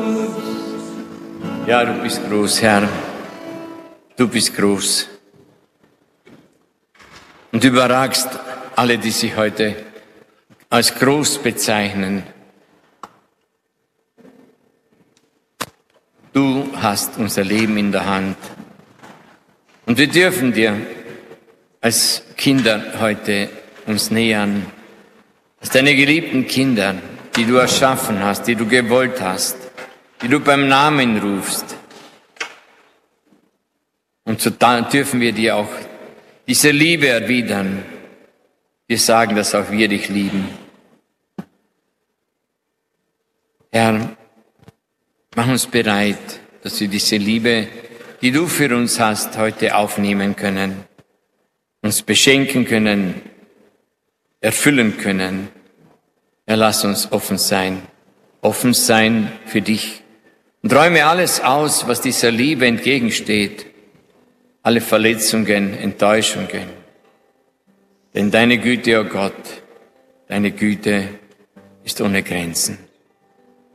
Ja, du bist groß, Herr. Du bist groß. Und überragst alle, die sich heute als groß bezeichnen. Du hast unser Leben in der Hand. Und wir dürfen dir als Kinder heute uns nähern. Als deine geliebten Kinder, die du erschaffen hast, die du gewollt hast, die du beim Namen rufst. Und so dürfen wir dir auch diese Liebe erwidern. Wir sagen, dass auch wir dich lieben. Herr, mach uns bereit, dass wir diese Liebe, die du für uns hast, heute aufnehmen können, uns beschenken können, erfüllen können. Ja, lass uns offen sein für dich. Und räume alles aus, was dieser Liebe entgegensteht, alle Verletzungen, Enttäuschungen. Denn deine Güte, oh Gott, deine Güte ist ohne Grenzen.